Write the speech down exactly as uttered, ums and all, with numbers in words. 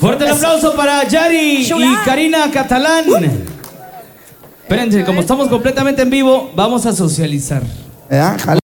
Fuerte el aplauso para Yari y Karina Catalán. Espérense, como estamos completamente en vivo, vamos a socializar.